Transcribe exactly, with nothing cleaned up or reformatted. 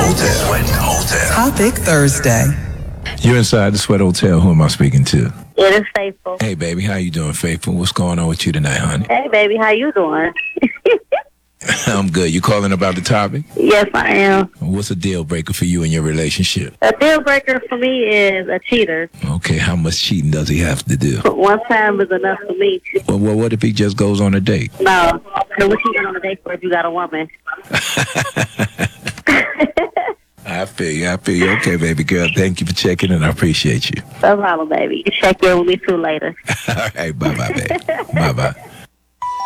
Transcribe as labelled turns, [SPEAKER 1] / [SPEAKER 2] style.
[SPEAKER 1] Hotel. Sweat Hotel.
[SPEAKER 2] Topic Thursday.
[SPEAKER 3] You're inside the Sweat Hotel. Who am I speaking to?
[SPEAKER 4] It is Faithful.
[SPEAKER 3] Hey, baby. How you doing, Faithful? What's going on with you tonight, honey?
[SPEAKER 4] Hey, baby. How you doing?
[SPEAKER 3] I'm good. You calling about the topic?
[SPEAKER 4] Yes, I am.
[SPEAKER 3] What's a deal breaker for you in your relationship?
[SPEAKER 4] A deal breaker for me is a cheater.
[SPEAKER 3] Okay, how much cheating does he have to do?
[SPEAKER 4] One time is enough for me.
[SPEAKER 3] Well, well what if he just goes on a date?
[SPEAKER 4] No. So what you going on a date for if you got a woman?
[SPEAKER 3] I feel you. I feel you. Okay, baby girl. Thank you for checking in. I appreciate you.
[SPEAKER 4] No problem, baby. You can check in with me too later.
[SPEAKER 3] All right. Bye-bye, baby. Bye-bye.